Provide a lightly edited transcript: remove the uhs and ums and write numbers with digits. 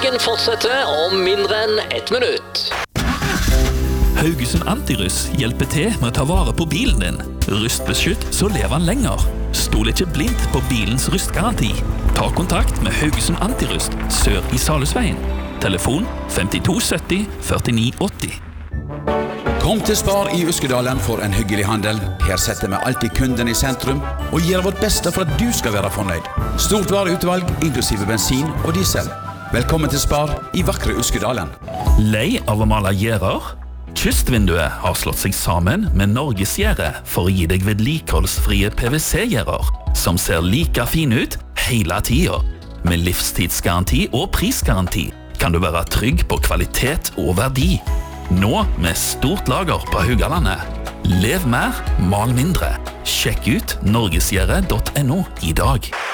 Fortsetter om mindre enn 1 minutt. Haugesund Antiruss hjelper til med å ta vare på bilen din. Rustbeskytt så lever den lenger. Stol ikke blindt på bilens rustgaranti. Ta kontakt med Haugesund Antirust sør i Salhusveien. Telefon 5270 4980. Kom til Spar i Uskedalen for en hyggelig handel. Her setter vi alltid kunden i sentrum og gjør vårt beste for at du skal være fornøyd. Stort vareutvalg, inklusive bensin og diesel. Velkommen til Spar i vakre Uskedalen. Lei av å male gjerder? Kystvinduet har slått seg sammen med Norgesgjerde for å gi deg vedlikeholdsfrie PVC-gjerder, som ser like fin ut hele tiden. Med livstidsgaranti og prisgaranti kan du være trygg på kvalitet og verdi. Nå med stort lager på Haugalandet. Lev mer, mal mindre. Sjekk ut norgesgjerde.no i dag.